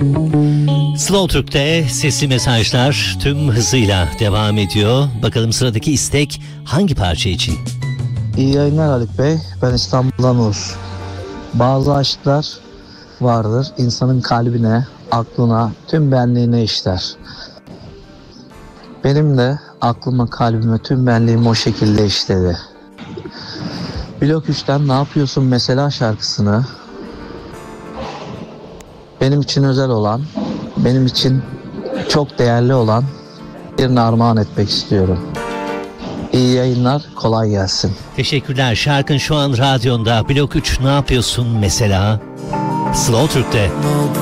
Slow Türk'te sesli mesajlar tüm hızıyla devam ediyor. Bakalım sıradaki istek hangi parça için? İyi yayınlar Haluk Bey. Ben İstanbul'dan Uğur. Bazı aşklar vardır. İnsanın kalbine, aklına, tüm benliğine işler. Benim de aklıma, kalbime, tüm benliğim o şekilde işledi. Blok 3'ten Ne Yapıyorsun Mesela şarkısını benim için özel olan, benim için çok değerli olan birine armağan etmek istiyorum. İyi yayınlar, kolay gelsin. Teşekkürler. Şarkın şu an radyonda. Blok 3 Ne Yapıyorsun Mesela? Slow Türk'te.